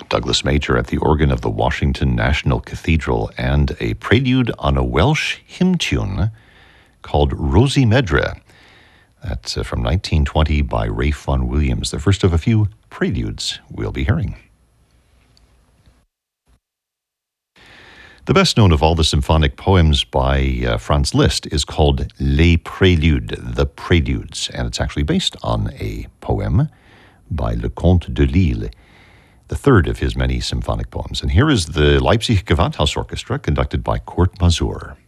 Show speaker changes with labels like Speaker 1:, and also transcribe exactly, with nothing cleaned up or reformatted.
Speaker 1: Douglas Major at the organ of the Washington National Cathedral, and a prelude on a Welsh hymn tune called Rosie Medre. That's uh, from nineteen twenty by Ralph Vaughan Williams, the first of a few preludes we'll be hearing. The best known of all the symphonic poems by uh, Franz Liszt is called Les Préludes, the Preludes, and it's actually based on a poem by Leconte de Lisle, the third of his many symphonic poems. And here is the Leipzig Gewandhaus Orchestra, conducted by Kurt Masur.